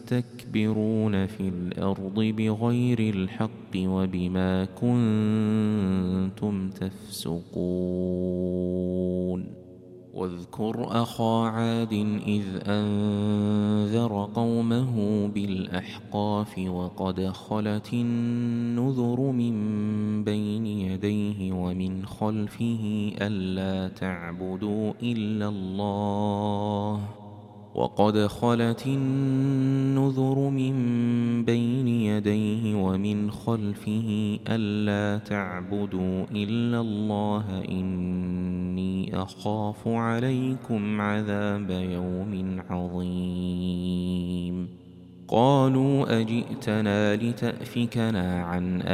يستكبرون في الأرض بغير الحق وبما كنتم تفسقون واذكر أخا عاد إذ أنذر قومه بالأحقاف وقد خلت النذر من بين يديه ومن خلفه ألا تعبدوا إلا الله وقد خلت النذر من بين يديه ومن خلفه ألا تعبدوا إلا الله إني أخاف عليكم عذاب يوم عظيم قالوا أجئتنا لتأفكنا عن